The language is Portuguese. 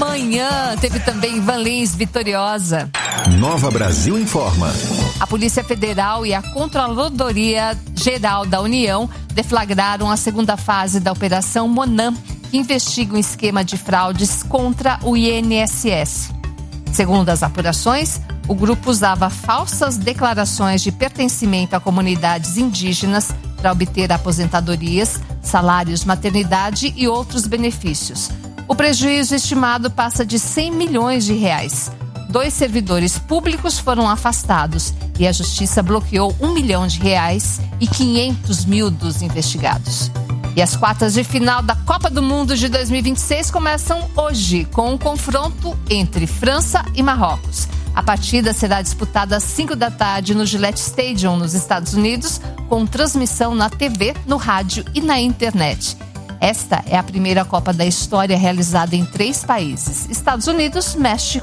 Amanhã teve também Van Lins vitoriosa. Nova Brasil informa. A Polícia Federal e a Controladoria Geral da União deflagraram a segunda fase da Operação Monam, que investiga um esquema de fraudes contra o INSS. Segundo as apurações, o grupo usava falsas declarações de pertencimento a comunidades indígenas para obter aposentadorias, salários, maternidade e outros benefícios. O prejuízo estimado passa de 100 milhões de reais. 2 servidores públicos foram afastados e a Justiça bloqueou R$1 milhão e 500 mil dos investigados. E as quartas de final da Copa do Mundo de 2026 começam hoje, com um confronto entre França e Marrocos. A partida será disputada às 5 da tarde no Gillette Stadium, nos Estados Unidos, com transmissão na TV, no rádio e na internet. Esta é a primeira Copa da história realizada em 3 países: Estados Unidos, México